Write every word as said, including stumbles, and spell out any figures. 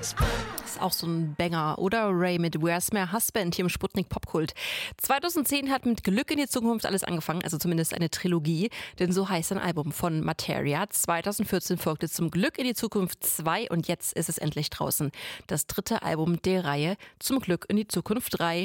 Ist auch so ein Banger, oder? Ray mit Where's My Husband hier im Sputnik Popkult. zweitausendzehn hat mit Glück in die Zukunft alles angefangen, also zumindest eine Trilogie, denn so heißt ein Album von Materia. zweitausendvierzehn folgte Zum Glück in die Zukunft zwei und jetzt ist es endlich draußen. Das dritte Album der Reihe Zum Glück in die Zukunft drei.